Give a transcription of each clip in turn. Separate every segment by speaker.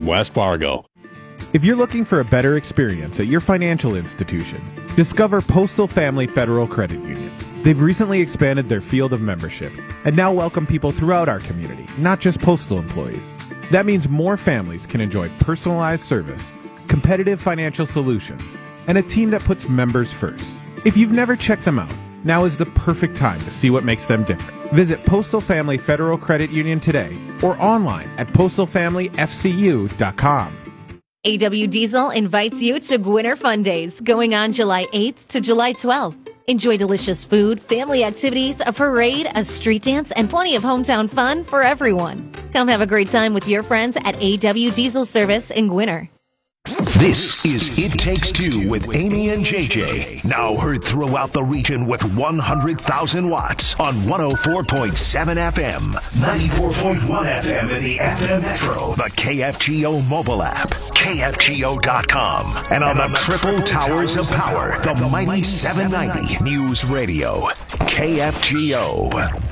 Speaker 1: West Fargo.
Speaker 2: If you're looking for a better experience at your financial institution, discover Postal Family Federal Credit Union. They've recently expanded their field of membership and now welcome people throughout our community, not just postal employees. That means more families can enjoy personalized service, competitive financial solutions, and a team that puts members first. If you've never checked them out, now is the perfect time to see what makes them different. Visit Postal Family Federal Credit Union today or online at postalfamilyfcu.com.
Speaker 3: AW Diesel invites you to Gwinner Fun Days, going on July 8th to July 12th. Enjoy delicious food, family activities, a parade, a street dance, and plenty of hometown fun for everyone. Come have a great time with your friends at AW Diesel Service in Gwinner.
Speaker 4: This is It Takes Two with Amy and JJ. Now heard throughout the region with 100,000 watts on 104.7 FM, 94.1 FM in the FM Metro, the KFGO mobile app, KFGO.com, and on the triple towers of power, the mighty 790 News Radio, KFGO.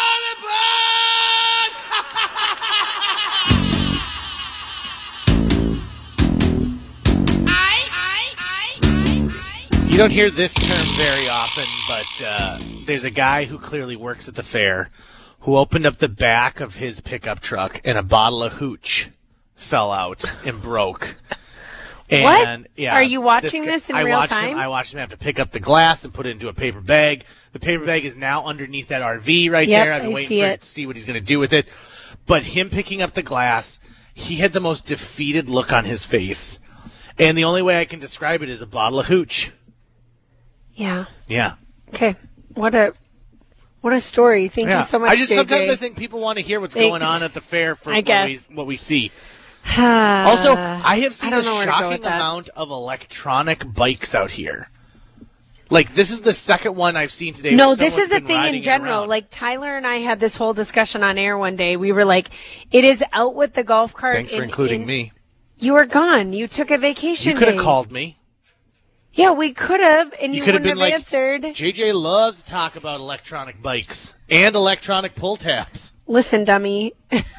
Speaker 5: You don't hear this term very often, but there's a guy who clearly works at the fair who opened up the back of his pickup truck and a bottle of hooch fell out and broke. And,
Speaker 6: what?
Speaker 5: Yeah,
Speaker 6: are you watching this in real time?
Speaker 5: I watched him have to pick up the glass and put it into a paper bag. The paper bag is now underneath that RV right there. I've been waiting to see what he's going to do with it. But him picking up the glass, he had the most defeated look on his face. And the only way I can describe it is a bottle of hooch.
Speaker 6: Yeah.
Speaker 5: Yeah.
Speaker 6: Okay. What a story. Thank you so much, JJ.
Speaker 5: Sometimes I think people want to hear what's going on at the fair for what we see.
Speaker 6: Also,
Speaker 5: I have seen a shocking amount of electronic bikes out here. Like, this is the second one I've seen today.
Speaker 6: No, this is a thing in general. Like, Tyler and I had this whole discussion on air one day. We were like, it is out with the golf cart.
Speaker 5: Thanks for including me.
Speaker 6: You were gone. You took a vacation.
Speaker 5: You could have called me.
Speaker 6: Yeah, we could have, and you wouldn't have answered.
Speaker 5: JJ loves to talk about electronic bikes and electronic pull tabs.
Speaker 6: Listen, dummy.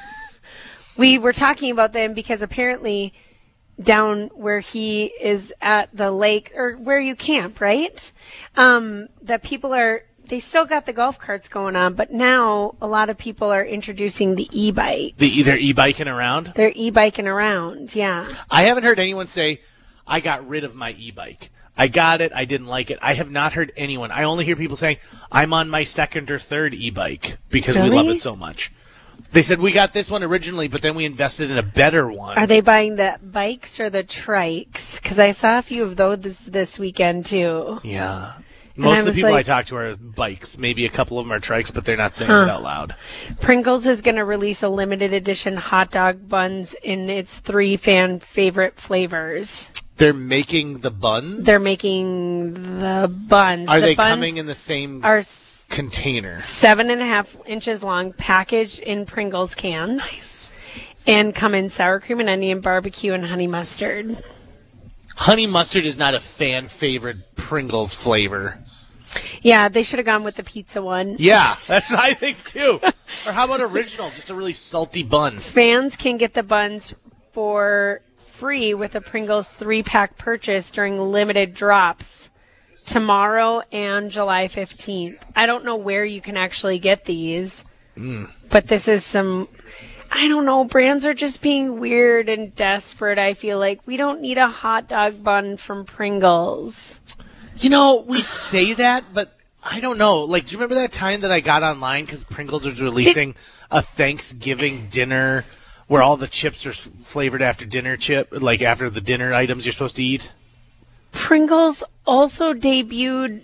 Speaker 6: We were talking about them because apparently down where he is at the lake, or where you camp, right? That people they still got the golf carts going on, but now a lot of people are introducing the e-bike.
Speaker 5: They're e-biking around?
Speaker 6: They're e-biking around, yeah.
Speaker 5: I haven't heard anyone say, I got rid of my e-bike. I got it. I didn't like it. I have not heard anyone. I only hear people saying, I'm on my second or third e-bike because we love it so much. They said, we got this one originally, but then we invested in a better one.
Speaker 6: Are they buying the bikes or the trikes? Because I saw a few of those this weekend, too.
Speaker 5: Yeah. Most of the people I talk to are bikes. Maybe a couple of them are trikes, but they're not saying it out loud.
Speaker 6: Pringles is going to release a limited edition hot dog buns in its 3 fan favorite flavors.
Speaker 5: They're making the buns?
Speaker 6: They're making the buns.
Speaker 5: Are they coming in the same container?
Speaker 6: 7.5 inches long, packaged in Pringles cans.
Speaker 5: Nice.
Speaker 6: And come in sour cream and onion, barbecue, and honey mustard.
Speaker 5: Honey mustard is not a fan favorite Pringles flavor.
Speaker 6: Yeah, they should have gone with the pizza one.
Speaker 5: Yeah, that's what I think too. Or how about original? Just a really salty bun.
Speaker 6: Fans can get the buns for free with a Pringles 3-pack purchase during limited drops tomorrow and July 15th. I don't know where you can actually get these, but this is I don't know, brands are just being weird and desperate, I feel like. We don't need a hot dog bun from Pringles.
Speaker 5: You know, we say that, but I don't know. Like, do you remember that time that I got online because Pringles was releasing a Thanksgiving dinner where all the chips are flavored after dinner after the dinner items you're supposed to eat?
Speaker 6: Pringles also debuted,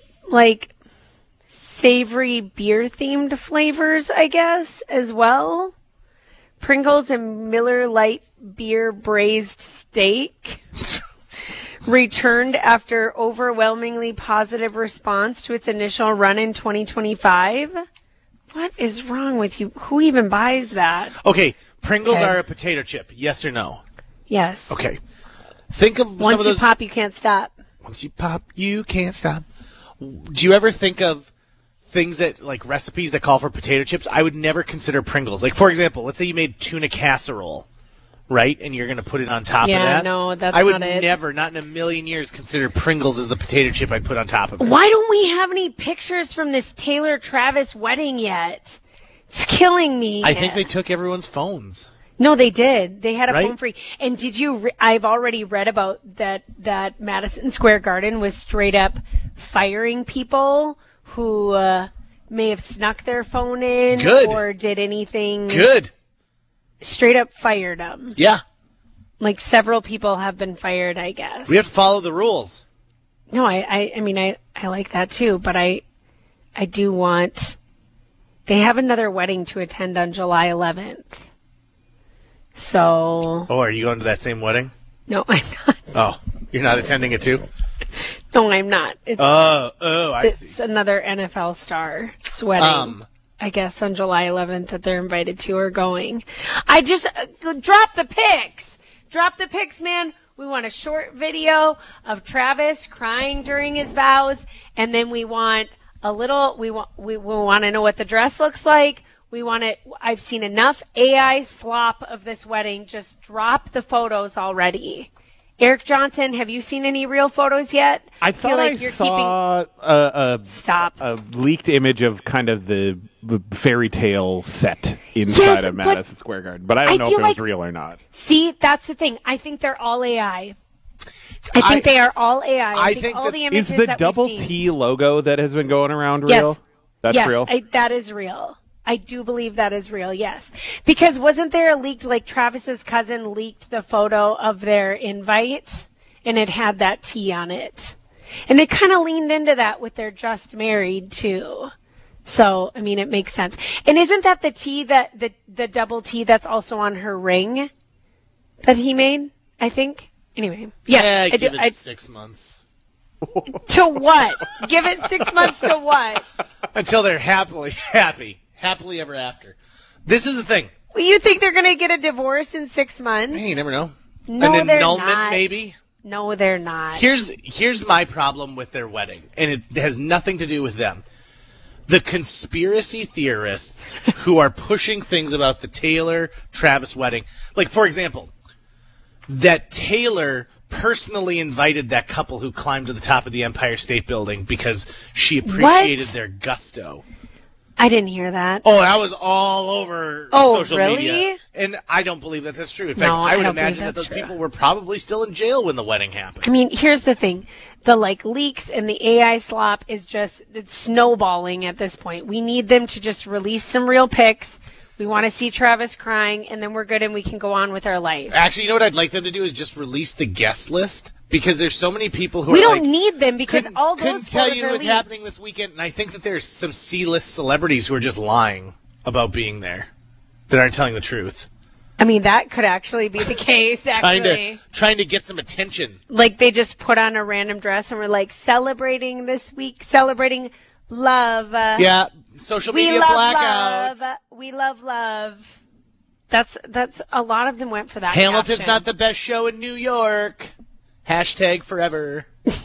Speaker 6: savory beer-themed flavors, I guess, as well. Pringles and Miller Lite Beer Braised Steak returned after overwhelmingly positive response to its initial run in 2025. What is wrong with you? Who even buys that?
Speaker 5: Okay, Pringles are a potato chip, yes or no?
Speaker 6: Yes.
Speaker 5: Okay. Think of
Speaker 6: Once
Speaker 5: some of those...
Speaker 6: you pop, you can't stop.
Speaker 5: Once you pop, you can't stop. Do you ever think of things that, recipes that call for potato chips? I would never consider Pringles. Like, for example, let's say you made tuna casserole, right? And you're going to put it on top of that?
Speaker 6: Yeah, no, that's
Speaker 5: I would
Speaker 6: not it.
Speaker 5: never, not in a million years, consider Pringles as the potato chip I'd put on top of it.
Speaker 6: Why don't we have any pictures from this Taylor-Travis wedding yet? It's killing me.
Speaker 5: I think they took everyone's phones.
Speaker 6: No, they did. They had a
Speaker 5: Right?
Speaker 6: phone free. And did you? I've already read about that Madison Square Garden was straight up firing people who may have snuck their phone in or did anything.
Speaker 5: Good.
Speaker 6: Straight up fired them.
Speaker 5: Yeah.
Speaker 6: Like several people have been fired, I guess.
Speaker 5: We have to follow the rules.
Speaker 6: No, I mean I like that too, but I do want. They have another wedding to attend on July 11th. So.
Speaker 5: Oh, are you going to that same wedding?
Speaker 6: No, I'm not.
Speaker 5: Oh, you're not attending it too?
Speaker 6: No, I'm not.
Speaker 5: I see.
Speaker 6: It's another NFL star wedding. I guess on July 11th that they're invited to or going. I just drop the pics. Drop the pics, man. We want a short video of Travis crying during his vows, and then we want a little. We want to know what the dress looks like. We want it. I've seen enough AI slop of this wedding. Just drop the photos already. Eric Johnson, have you seen any real photos yet?
Speaker 2: I thought I saw a leaked image of kind of the fairy tale set inside of Madison Square Garden, but I don't know if it was real or not.
Speaker 6: See, that's the thing. I think they're all AI. I think they are all AI. I think all the images
Speaker 2: is the
Speaker 6: that
Speaker 2: double
Speaker 6: we've seen,
Speaker 2: T logo that has been going around real?
Speaker 6: Yes.
Speaker 2: That's real?
Speaker 6: That is real. I do believe that is real, yes. Because wasn't there a leaked, like Travis's cousin leaked the photo of their invite, and it had that T on it. And they kind of leaned into that with their just married, too. So, I mean, it makes sense. And isn't that the T, the double T that's also on her ring that he made, I think? Anyway.
Speaker 5: Yeah, give it 6 months.
Speaker 6: To what? Give it 6 months to what?
Speaker 5: Until they're happily ever after. This is the thing.
Speaker 6: Well, you think they're going to get a divorce in 6 months?
Speaker 5: Hey, you never know.
Speaker 6: No,
Speaker 5: An
Speaker 6: they're
Speaker 5: annulment,
Speaker 6: not.
Speaker 5: maybe?
Speaker 6: No, they're not.
Speaker 5: Here's my problem with their wedding, and it has nothing to do with them. The conspiracy theorists who are pushing things about the Taylor-Travis wedding, like, for example, that Taylor personally invited that couple who climbed to the top of the Empire State Building because she appreciated their gusto.
Speaker 6: I didn't hear that.
Speaker 5: Oh, that was all over social
Speaker 6: really?
Speaker 5: media. And I don't believe that that's true. In fact,
Speaker 6: No,
Speaker 5: I would
Speaker 6: don't
Speaker 5: imagine that
Speaker 6: believe
Speaker 5: those people were probably still in jail when the wedding happened.
Speaker 6: I mean, here's the thing. The leaks and the AI slop is just it's snowballing at this point. We need them to just release some real pics. We want to see Travis crying, and then we're good and we can go on with our life.
Speaker 5: Actually, you know what I'd like them to do is just release the guest list, because there's so many people who
Speaker 6: we
Speaker 5: are
Speaker 6: don't need them because all those
Speaker 5: couldn't tell
Speaker 6: photos
Speaker 5: you
Speaker 6: are
Speaker 5: what's
Speaker 6: leaked.
Speaker 5: happening this weekend, and I think that there's some C-list celebrities who are just lying about being there that aren't telling the truth.
Speaker 6: I mean, that could actually be the case, actually.
Speaker 5: Trying to get some attention.
Speaker 6: Like, they just put on a random dress and we're like, celebrating this week, celebrating love.
Speaker 5: Yeah, social media blackouts.
Speaker 6: Love. We love love. That's a lot of them went for that.
Speaker 5: Hamilton's
Speaker 6: caption.
Speaker 5: not the best show in New York. # forever.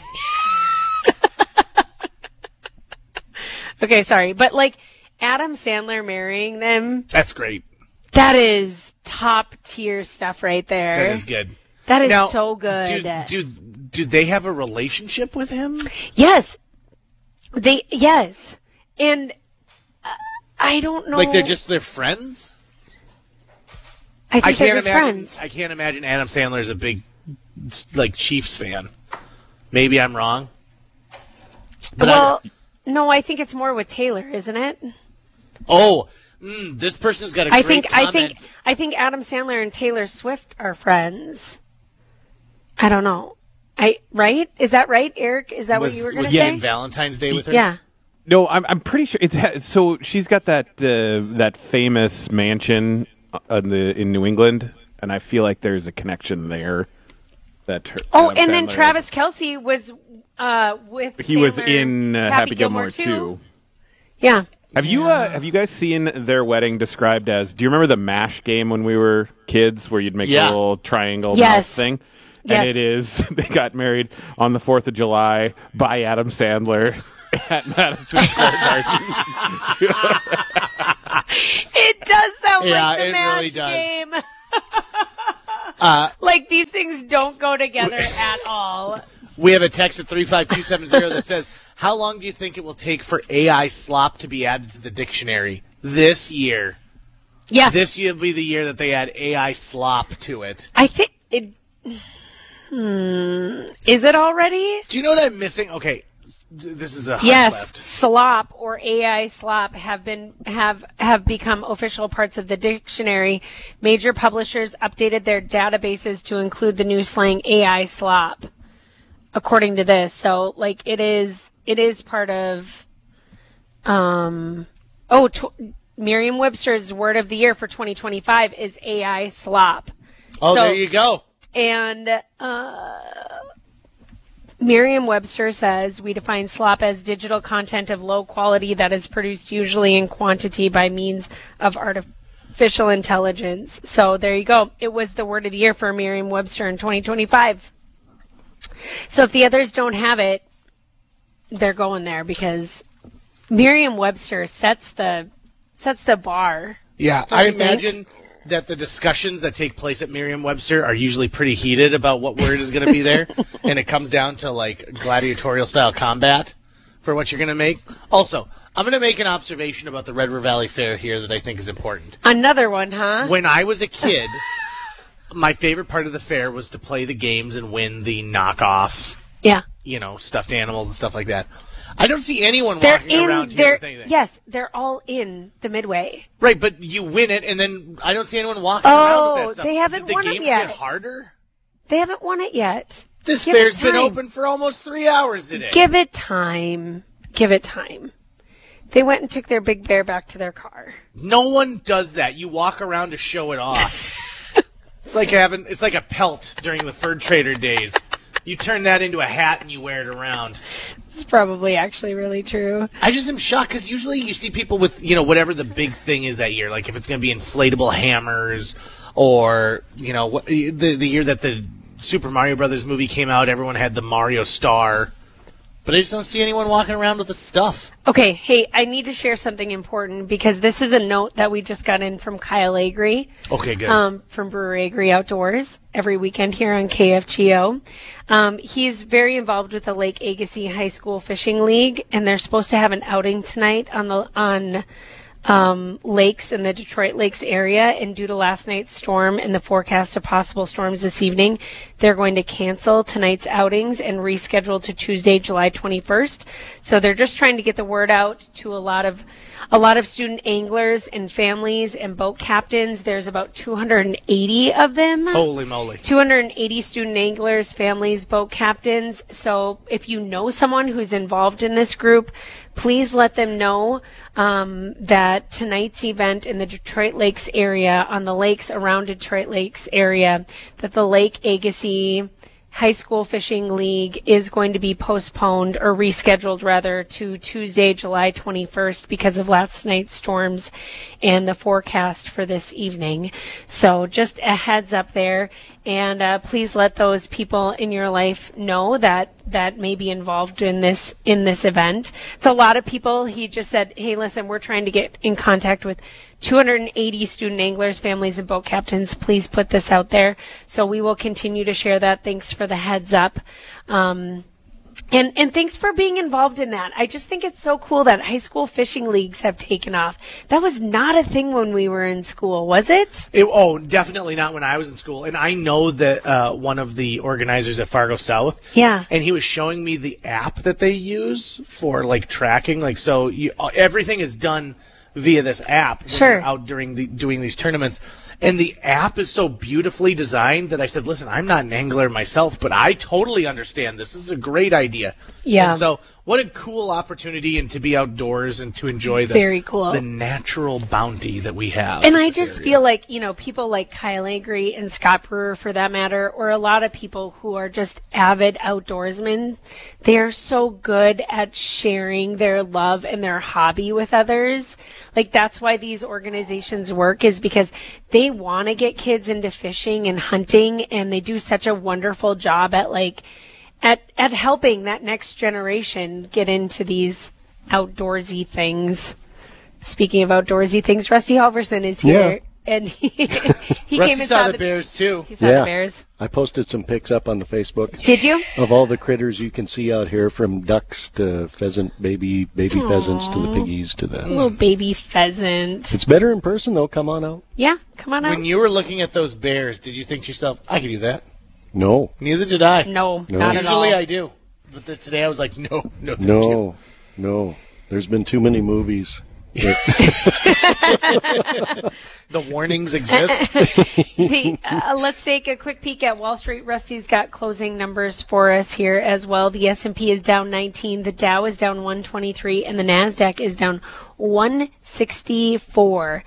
Speaker 6: Okay, sorry. But, like, Adam Sandler marrying them.
Speaker 5: That's great.
Speaker 6: That is top tier stuff right there.
Speaker 5: That is good.
Speaker 6: That is
Speaker 5: now,
Speaker 6: so good.
Speaker 5: Do they have a relationship with him?
Speaker 6: Yes. Yes. And I don't know.
Speaker 5: Like they're friends?
Speaker 6: I think they're just friends.
Speaker 5: I can't imagine Adam Sandler is a big, like, Chiefs fan. Maybe I'm wrong. But
Speaker 6: no, I think it's more with Taylor, isn't it?
Speaker 5: Oh, this person's got a great comment.
Speaker 6: I think Adam Sandler and Taylor Swift are friends. I don't know. Right? Is that right, Eric? Is that what you were going to say?
Speaker 5: Was he in Valentine's Day with her?
Speaker 6: Yeah.
Speaker 2: No, I'm pretty sure so she's got that famous mansion in New England, and I feel like there's a connection there.
Speaker 6: And then Travis Kelce was with.
Speaker 2: He was in Happy Gilmore 2.
Speaker 6: Yeah.
Speaker 2: Have you guys seen their wedding described as? Do you remember the MASH game when we were kids, where you'd make a little triangle mouth thing?
Speaker 6: Yes.
Speaker 2: And it is. They got married on the 4th of July by Adam Sandler at Madison Square Garden.
Speaker 6: It does sound like the
Speaker 5: it
Speaker 6: MASH
Speaker 5: really does.
Speaker 6: game. Like, these things don't go together at all.
Speaker 5: We have a text at 35270 that says, how long do you think it will take for AI slop to be added to the dictionary? This year.
Speaker 6: Yeah.
Speaker 5: This year will be the year that they add AI slop to it.
Speaker 6: I think it... Is it already?
Speaker 5: Do you know what I'm missing? Okay, this is a hard left.
Speaker 6: Slop or AI slop have become official parts of the dictionary. Major publishers updated their databases to include the new slang AI slop, according to this. So, like, it is part of. Merriam-Webster's word of the year for 2025 is AI slop.
Speaker 5: Oh, so, there you go.
Speaker 6: And Merriam-Webster says we define slop as digital content of low quality that is produced usually in quantity by means of artificial intelligence. So there you go. It was the word of the year for Merriam-Webster in 2025. So if the others don't have it, they're going there because Merriam-Webster sets the bar.
Speaker 5: Yeah, I imagine that the discussions that take place at Merriam-Webster are usually pretty heated about what word is going to be there, and it comes down to, like, gladiatorial-style combat for what you're going to make. Also, I'm going to make an observation about the Red River Valley Fair here that I think is important.
Speaker 6: Another one, huh?
Speaker 5: When I was a kid, my favorite part of the fair was to play the games and win the knockoff, stuffed animals and stuff like that. I don't see anyone walking around here.
Speaker 6: Yes, they're all in the Midway.
Speaker 5: Right, but you win it, and then I don't see anyone walking around with that stuff.
Speaker 6: They haven't won it yet.
Speaker 5: Did the games get harder?
Speaker 6: They haven't won it yet.
Speaker 5: This fair's been open for almost 3 hours today.
Speaker 6: Give it time. They went and took their big bear back to their car.
Speaker 5: No one does that. You walk around to show it off. It's like a pelt during the fur trader days. You turn that into a hat and you wear it around.
Speaker 6: It's probably actually really true.
Speaker 5: I just am shocked because usually you see people with, whatever the big thing is that year. Like if it's going to be inflatable hammers or, the year that the Super Mario Brothers movie came out, everyone had the Mario star. But I just don't see anyone walking around with the stuff.
Speaker 6: Okay, hey, I need to share something important because this is a note that we just got in from Kyle Agri.
Speaker 5: Okay, good.
Speaker 6: From Brewery Agri Outdoors every weekend here on KFGO. He's very involved with the Lake Agassiz High School Fishing League, and they're supposed to have an outing tonight on lakes in the Detroit Lakes area, and due to last night's storm and the forecast of possible storms this evening, they're going to cancel tonight's outings and reschedule to Tuesday, July 21st. So they're just trying to get the word out to a lot of student anglers and families and boat captains. There's about 280 of them.
Speaker 5: Holy moly.
Speaker 6: 280 student anglers, families, boat captains. So if you know someone who's involved in this group, please let them know that tonight's event in the Detroit Lakes area, on the lakes around Detroit Lakes area, that the Lake Agassiz High School Fishing League is going to be postponed or rescheduled rather to Tuesday, July 21st because of last night's storms and the forecast for this evening. So just a heads up there, and please let those people in your life know that may be involved in this event. It's a lot of people. He just said, hey, listen, we're trying to get in contact with 280 student anglers, families, and boat captains. Please put this out there. So we will continue to share that. Thanks for the heads up. And thanks for being involved in that. I just think it's so cool that high school fishing leagues have taken off. That was not a thing when we were in school, was it?
Speaker 5: Definitely not when I was in school. And I know that one of the organizers at Fargo South.
Speaker 6: Yeah.
Speaker 5: And he was showing me the app that they use for like tracking. Like so, everything is done via this app when you're out doing these tournaments. And the app is so beautifully designed that I said, listen, I'm not an angler myself, but I totally understand this. This is a great idea.
Speaker 6: Yeah.
Speaker 5: And so what a cool opportunity and to be outdoors and to enjoy the natural bounty that we have.
Speaker 6: And I just feel like, people like Kyle Agri and Scott Brewer, for that matter, or a lot of people who are just avid outdoorsmen, they are so good at sharing their love and their hobby with others. Like, that's why these organizations work, is because they want to get kids into fishing and hunting, and they do such a wonderful job at helping that next generation get into these outdoorsy things. Speaking of outdoorsy things, Rusty Halverson is here. and he came and
Speaker 5: saw the Bears too.
Speaker 6: He saw the Bears.
Speaker 1: I posted some pics up on the Facebook.
Speaker 6: Did you?
Speaker 1: Of all the critters you can see out here, from ducks to pheasant, baby pheasants to the piggies to the
Speaker 6: little baby pheasant.
Speaker 1: It's better in person though. Come on out.
Speaker 6: Yeah, come on out.
Speaker 5: When you were looking at those bears, did you think to yourself, I could do that?
Speaker 1: No.
Speaker 5: Neither did I.
Speaker 6: No, not at all.
Speaker 5: Usually I do. But today I was like, no, thank you.
Speaker 1: No. There's been too many movies.
Speaker 5: The warnings exist.
Speaker 6: Let's take a quick peek at Wall Street. Rusty's got closing numbers for us here as well. The S&P is down 19, the Dow is down 123, and the NASDAQ is down 164.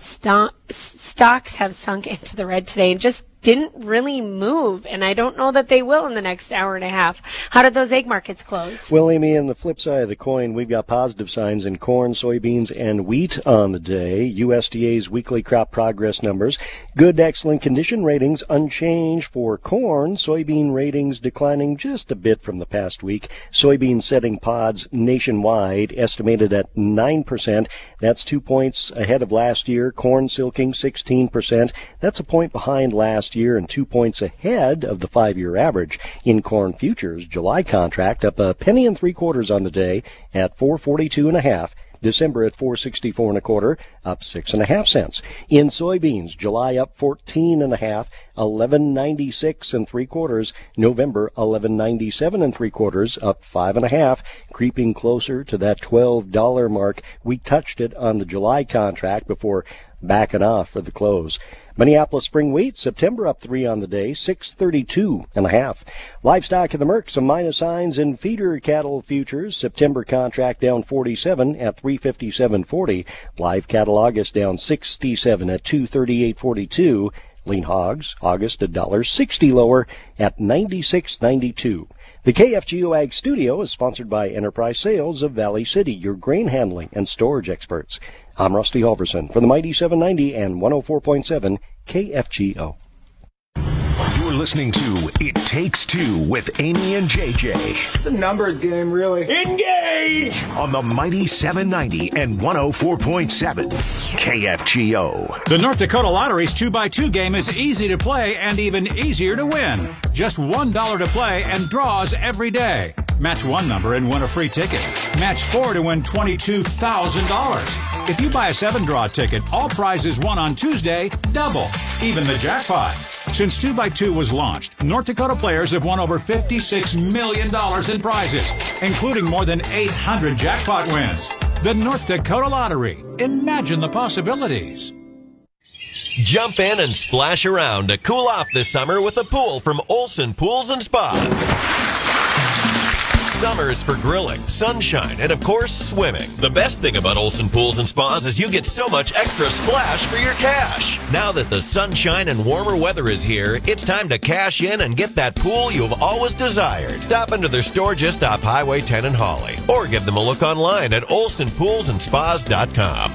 Speaker 6: Stocks have sunk into the red today and just didn't really move, and I don't know that they will in the next hour and a half. How did those egg markets close?
Speaker 1: Well, Amy, on the flip side of the coin, we've got positive signs in corn, soybeans, and wheat on the day. USDA's weekly crop progress numbers. Good, excellent condition ratings unchanged for corn. Soybean ratings declining just a bit from the past week. Soybean setting pods nationwide estimated at 9%. That's 2 points ahead of last year. Corn silking 16%. That's a point behind last year and 2 points ahead of the 5-year average. In corn futures, July contract up a penny and 3/4 on the day at 442.5. December at 464.25, up 6.5 cents. In soybeans, July up 14.5, 11.96 3/4. November 11.97 3/4, up 5.5, creeping closer to that $12 mark. We touched it on the July contract before backing off for the close. Minneapolis spring wheat, September up 3 on the day, 632.5. Livestock in the Merc, some minus signs in feeder cattle futures. September contract down 47 at 357.40. Live cattle August down 67 at 238.42. Lean hogs, August $1.60 lower at 96.92. The KFGO Ag Studio is sponsored by Enterprise Sales of Valley City, your grain handling and storage experts. I'm Rusty Halverson for the Mighty 790 and 104.7 KFGO.
Speaker 4: You're listening to It Takes Two with Amy and JJ.
Speaker 7: It's a numbers game, really. Engage!
Speaker 4: On the Mighty 790 and 104.7 KFGO.
Speaker 8: The North Dakota Lottery's 2x2 game is easy to play and even easier to win. Just $1 to play and draws every day. Match one number and win a free ticket. Match 4 to win $22,000. If you buy a 7-draw ticket, all prizes won on Tuesday double, even the jackpot. Since 2x2 was launched, North Dakota players have won over $56 million in prizes, including more than 800 jackpot wins. The North Dakota Lottery. Imagine the possibilities.
Speaker 9: Jump in and splash around to cool off this summer with a pool from Olson Pools and Spas. Summer's for grilling, sunshine, and of course, swimming. The best thing about Olson Pools and Spas is you get so much extra splash for your cash. Now that the sunshine and warmer weather is here, it's time to cash in and get that pool you've always desired. Stop into their store just off Highway 10 in Hawley, or give them a look online at olsonpoolsandspas.com.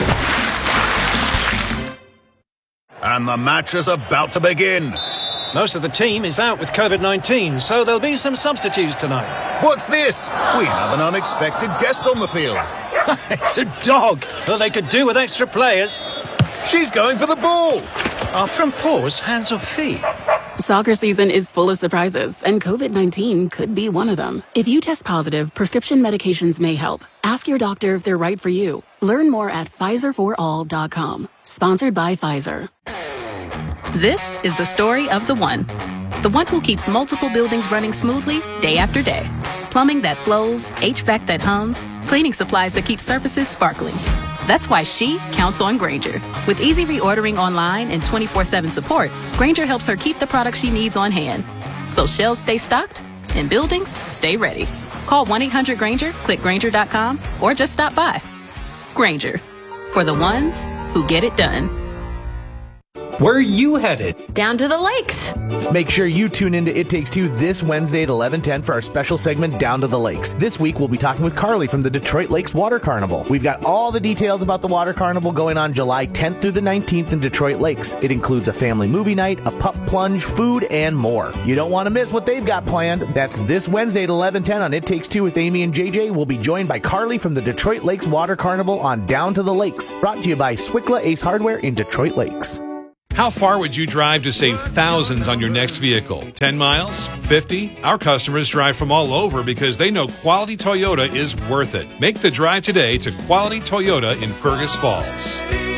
Speaker 4: And the match is about to begin.
Speaker 10: Most of the team is out with COVID-19, so there'll be some substitutes tonight.
Speaker 4: What's this? We have an unexpected guest on the field.
Speaker 10: It's a dog. Well, they could do with extra players.
Speaker 4: She's going for the ball.
Speaker 10: Are front paws hands or feet?
Speaker 11: Soccer season is full of surprises, and COVID-19 could be one of them. If you test positive, prescription medications may help. Ask your doctor if they're right for you. Learn more at PfizerForAll.com. Sponsored by Pfizer.
Speaker 12: This is the story of the one who keeps multiple buildings running smoothly day after day. Plumbing that flows, HVAC that hums, cleaning supplies that keep surfaces sparkling. That's why she counts on Grainger. With easy reordering online and 24/7 support, Grainger helps her keep the products she needs on hand. So shelves stay stocked and buildings stay ready. Call 1-800-GRAINGER, click Grainger.com, or just stop by. Grainger, for the ones who get it done.
Speaker 13: Where are you headed?
Speaker 6: Down to the lakes.
Speaker 2: Make sure you tune into It Takes Two this Wednesday at 11:10 for our special segment Down to the Lakes. This week we'll be talking with Carly from the Detroit Lakes Water Carnival. We've got all the details about the Water Carnival going on July 10th through the 19th in Detroit Lakes. It includes a family movie night, a pup plunge, food, and more. You don't want to miss what they've got planned. That's this Wednesday at 11:10 on It Takes Two with Amy and JJ. We'll be joined by Carly from the Detroit Lakes Water Carnival on Down to the Lakes. Brought to you by Swickla Ace Hardware in Detroit Lakes.
Speaker 14: How far would you drive to save thousands on your next vehicle? 10 miles? 50? Our customers drive from all over because they know Quality Toyota is worth it. Make the drive today to Quality Toyota in Fergus Falls.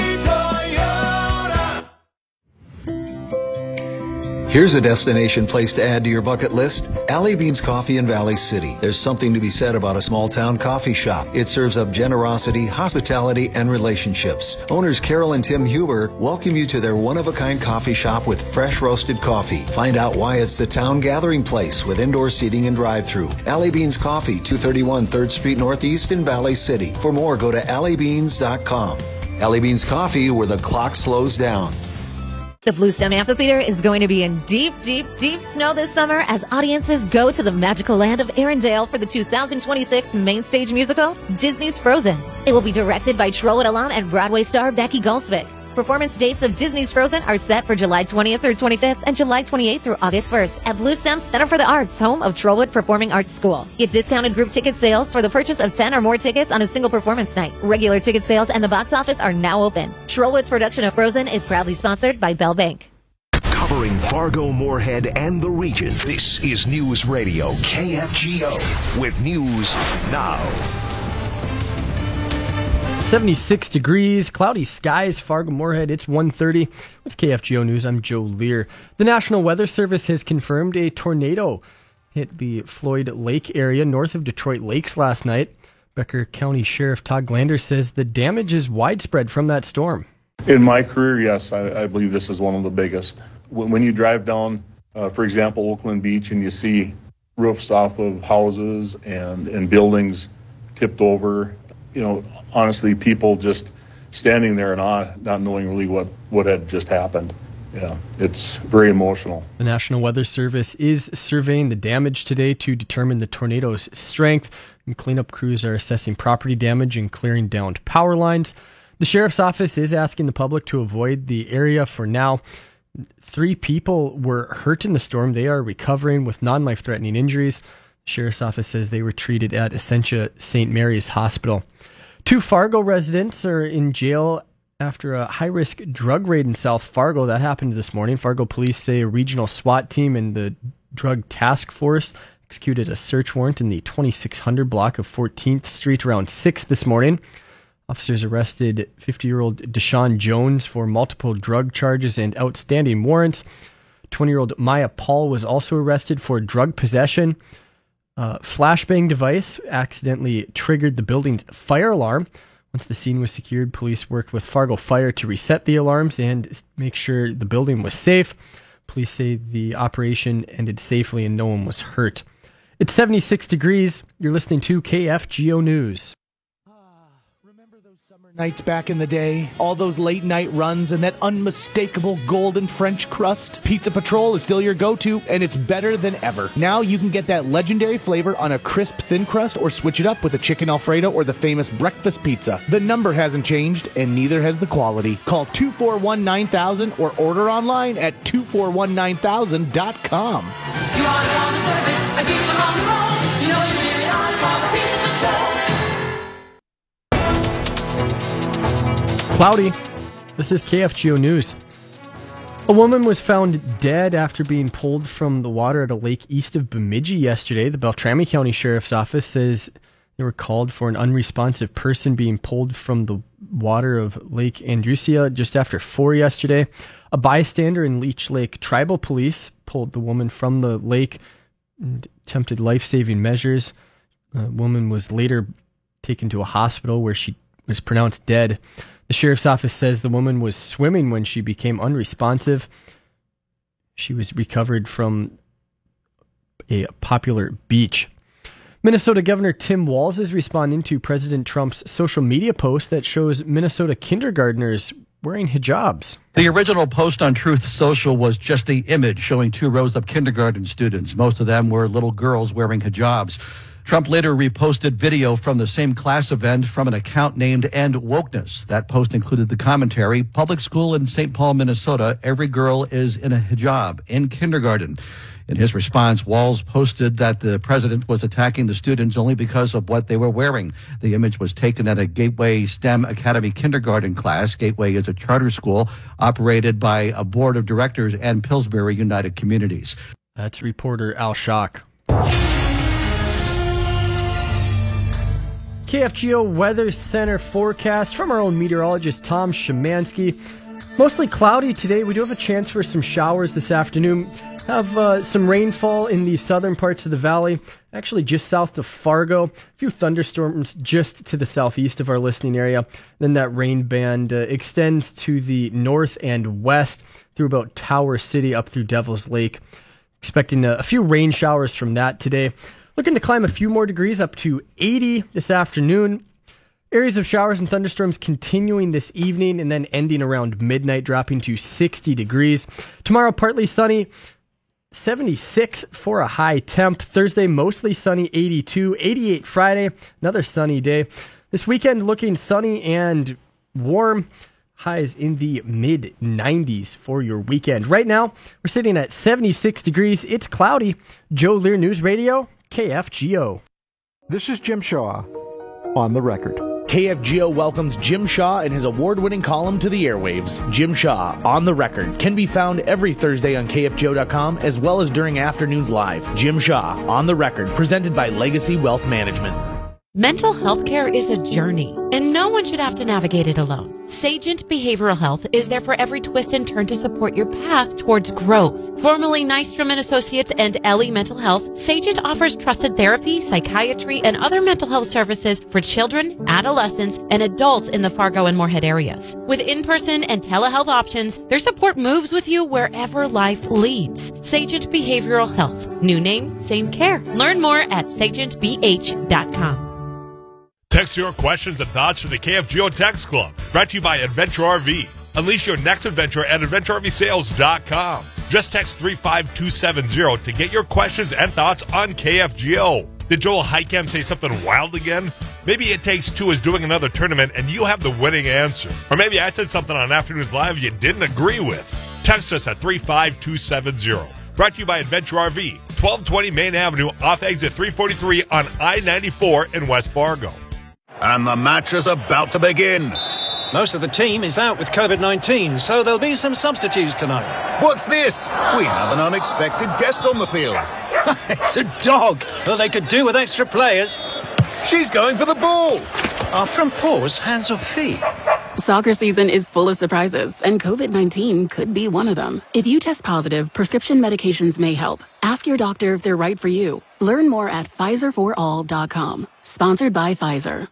Speaker 15: Here's a destination place to add to your bucket list. Alley Beans Coffee in Valley City. There's something to be said about a small town coffee shop. It serves up generosity, hospitality, and relationships. Owners Carol and Tim Huber welcome you to their one-of-a-kind coffee shop with fresh roasted coffee. Find out why it's the town gathering place with indoor seating and drive-thru. Alley Beans Coffee, 231 3rd Street Northeast in Valley City. For more, go to alleybeans.com. Alley Beans Coffee, where the clock slows down.
Speaker 3: The Bluestem Amphitheater is going to be in deep, deep, deep snow this summer as audiences go to the magical land of Arendelle for the 2026 main stage musical, Disney's Frozen. It will be directed by Trollwood alum and Broadway star Becky Gulsvik. Performance dates of Disney's Frozen are set for July 20th through 25th and July 28th through August 1st at Bluestem's Center for the Arts, home of Trollwood Performing Arts School. Get discounted group ticket sales for the purchase of 10 or more tickets on a single performance night. Regular ticket sales and the box office are now open. Trollwood's production of Frozen is proudly sponsored by Bell Bank.
Speaker 4: Covering Fargo, Moorhead, and the region, this is News Radio KFGO with News Now.
Speaker 16: 76 degrees, cloudy skies, Fargo, Moorhead, it's 1:30. With KFGO News, I'm Joe Lear. The National Weather Service has confirmed a tornado hit the Floyd Lake area north of Detroit Lakes last night. Becker County Sheriff Todd Glander says the damage is widespread from that storm.
Speaker 17: In my career, yes, I believe this is one of the biggest. When you drive down, for example, Oakland Beach, and you see roofs off of houses and buildings tipped over, honestly, people just standing there in awe, not knowing really what had just happened. Yeah, it's very emotional.
Speaker 16: The National Weather Service is surveying the damage today to determine the tornado's strength, and cleanup crews are assessing property damage and clearing downed power lines. The Sheriff's Office is asking the public to avoid the area for now. 3 people were hurt in the storm. They are recovering with non-life-threatening injuries. The Sheriff's Office says they were treated at Essentia St. Mary's Hospital. 2 Fargo residents are in jail after a high-risk drug raid in South Fargo. That happened this morning. Fargo police say a regional SWAT team and the drug task force executed a search warrant in the 2600 block of 14th Street around 6 this morning. Officers arrested 50-year-old Deshaun Jones for multiple drug charges and outstanding warrants. 20-year-old Maya Paul was also arrested for drug possession. Flashbang device accidentally triggered the building's fire alarm. Once the scene was secured, police worked with Fargo Fire to reset the alarms and make sure the building was safe. Police say the operation ended safely and no one was hurt. It's 76 degrees. You're listening to KFGO News.
Speaker 2: Nights back in the day, all those late night runs and that unmistakable golden French crust. Pizza Patrol is still your go-to, and it's better than ever. Now you can get that legendary flavor on a crisp thin crust or switch it up with a chicken Alfredo or the famous breakfast pizza. The number hasn't changed, and neither has the quality. Call 241-9000 or order online at 2419000.com.
Speaker 18: You are the one to serve it, and people on the road. You know you really are for the Pizza Patrol.
Speaker 16: Cloudy. This is KFGO News. A woman was found dead after being pulled from the water at a lake east of Bemidji yesterday. The Beltrami County Sheriff's Office says they were called for an unresponsive person being pulled from the water of Lake Andrusia just after 4 yesterday. A bystander in Leech Lake Tribal Police pulled the woman from the lake and attempted life-saving measures. The woman was later taken to a hospital where she was pronounced dead. The Sheriff's Office says the woman was swimming when she became unresponsive. She was recovered from a popular beach. Minnesota Governor Tim Walz is responding to President Trump's social media post that shows Minnesota kindergartners wearing hijabs.
Speaker 13: The original post on Truth Social was just the image showing 2 rows of kindergarten students. Most of them were little girls wearing hijabs. Trump later reposted video from the same class event from an account named End Wokeness. That post included the commentary, public school in St. Paul, Minnesota, every girl is in a hijab in kindergarten. In his response, Walz posted that the president was attacking the students only because of what they were wearing. The image was taken at a Gateway STEM Academy kindergarten class. Gateway is a charter school operated by a board of directors and Pillsbury United Communities.
Speaker 16: That's reporter Al Schock. KFGO Weather Center forecast from our own meteorologist Tom Szymanski. Mostly cloudy today. We do have a chance for some showers this afternoon. Have some rainfall in the southern parts of the valley, actually just south of Fargo. A few thunderstorms just to the southeast of our listening area. Then that rain band extends to the north and west through about Tower City up through Devil's Lake. Expecting a few rain showers from that today. Looking to climb a few more degrees up to 80 this afternoon. Areas of showers and thunderstorms continuing this evening and then ending around midnight, dropping to 60 degrees. Tomorrow, partly sunny, 76 for a high temp. Thursday, mostly sunny, 82. 88 Friday, another sunny day. This weekend, looking sunny and warm. Highs in the mid-90s for your weekend. Right now, we're sitting at 76 degrees. It's cloudy. Joe Lear News Radio, KFGO.
Speaker 19: This is Jim Shaw on the record.
Speaker 20: KFGO welcomes Jim Shaw and his award-winning column to the airwaves. Jim Shaw, On the Record, can be found every Thursday on KFGO.com as well as during afternoons live. Jim Shaw, On the Record, presented by Legacy Wealth Management.
Speaker 21: Mental health care is a journey, and no one should have to navigate it alone. Sagent Behavioral Health is there for every twist and turn to support your path towards growth. Formerly Nystrom & Associates and Ellie Mental Health, Sagent offers trusted therapy, psychiatry, and other mental health services for children, adolescents, and adults in the Fargo and Moorhead areas. With in-person and telehealth options, their support moves with you wherever life leads. Sagent Behavioral Health. New name, same care. Learn more at sagentbh.com.
Speaker 22: Text your questions and thoughts to the KFGO Text Club, brought to you by Adventure RV. Unleash your next adventure at AdventureRVSales.com. Just text 35270 to get your questions and thoughts on KFGO. Did Joel Heitkamp say something wild again? Maybe It Takes Two is doing another tournament and you have the winning answer. Or maybe I said something on Afternoons Live you didn't agree with. Text us at 35270. Brought to you by Adventure RV, 1220 Main Avenue off exit 343 on I-94 in West Fargo.
Speaker 4: And the match is about to begin.
Speaker 10: Most of the team is out with COVID-19, so there'll be some substitutes tonight.
Speaker 4: What's this? We have an unexpected guest on the field.
Speaker 10: It's a dog. Well, they could do with extra players.
Speaker 4: She's going for the ball.
Speaker 10: Are front paws hands or feet?
Speaker 11: Soccer season is full of surprises, and COVID-19 could be one of them. If you test positive, prescription medications may help. Ask your doctor if they're right for you. Learn more at PfizerForAll.com. Sponsored by Pfizer.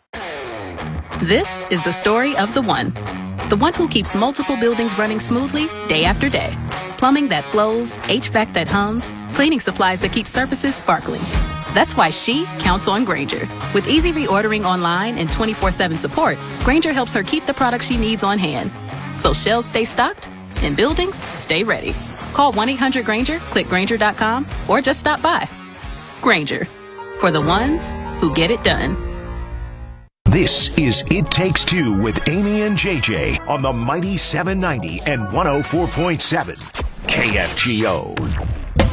Speaker 12: This is the story of the one who keeps multiple buildings running smoothly day after day. Plumbing that flows, HVAC that hums, cleaning supplies that keep surfaces sparkling. That's why she counts on Grainger. With easy reordering online and 24/7 support, Grainger helps her keep the products she needs on hand. So shelves stay stocked and buildings stay ready. Call 1-800-GRAINGER, click Grainger.com, or just stop by. Grainger, for the ones who get it done.
Speaker 4: This is It Takes Two with Amy and JJ on the mighty 790 and 104.7 KFGO.